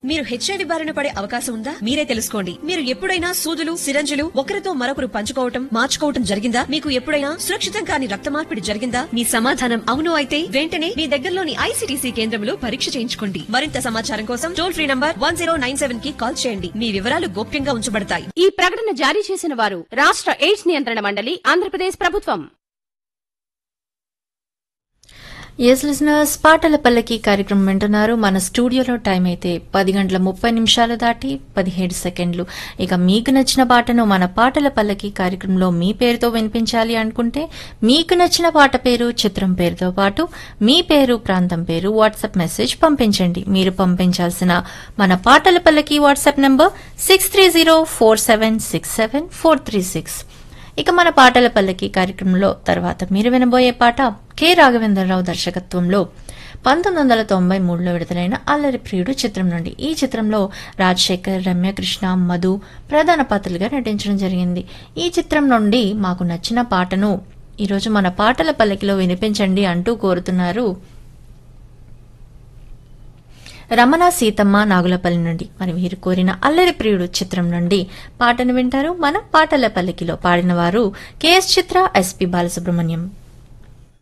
మీరు హెచ్ఐవి బారిన పడే అవకాశం ఉందా? మీరే తెలుసుకోండి. మీరు ఎప్పుడైనా సూదులు, సిరంజులు ఒకరితో మరొకరు పంచుకోవటం, మార్చుకోవటం జరిగిందా? మీకు ఎప్పుడైనా సురక్షితం కాని రక్త మార్పిడి జరిగిందా? మీ సమాధానం అవును అయితే వెంటనే మీ దగ్గరలోని ఐసీటీసీ కేంద్రంలో పరీక్ష చేయించుకోండి. మరింత సమాచారం కోసం టోల్ ఫ్రీ నంబర్ 1097 కి కాల్ చేయండి. మీ వివరాలు గోప్యంగా ఉంచబడతాయి. ఈ ప్రకటన జారీ చేసిన వారు రాష్ట్ర ఎయిడ్స్ నియంత్రణ మండలి, ఆంధ్రప్రదేశ్ ప్రభుత్వం. ఎస్ లిజనర్స్, పాటల పల్లకి కార్యక్రమం వింటున్నారు. మన స్టూడియోలో టైం అయితే 10:30 దాటి 17 సెకండ్లు. ఇక మీకు నచ్చిన పాటను మన పాటల పల్లకి కార్యక్రమంలో మీ పేరుతో వినిపించాలి అనుకుంటే మీకు నచ్చిన పాట పేరు, చిత్రం పేరుతో పాటు మీ పేరు, ప్రాంతం పేరు వాట్సాప్ మెసేజ్ పంపించండి. మీరు పంపించాల్సిన మన పాటల పల్లకి వాట్సాప్ నంబర్ 6304767436. ఇక మన పాటల పల్లకి కార్యక్రమంలో తర్వాత మీరు వినబోయే పాట కె రాఘవేంద్రరావు దర్శకత్వంలో 1993లో విడుదలైన అల్లరి ప్రియుడు చిత్రం నుండి. ఈ చిత్రంలో రాజశేఖర్, రమ్యకృష్ణ, మధు ప్రధాన పాత్రలుగా నటించడం జరిగింది. ఈ చిత్రం నుండి మాకు నచ్చిన పాటను ఈరోజు మన పాటల పల్లకిలో వినిపించండి అంటూ కోరుతున్నారు రమణ సీతమ్మ నాగులపల్లి నుండి. మరి వీరు కోరిన అల్లరి ప్రియుడు చిత్రం నుండి పాటను వింటారు. మన పాటల పల్లకిలో పాడిన వారు కెఎస్ చిత్ర, ఎస్పి బాలసుబ్రహ్మణ్యం.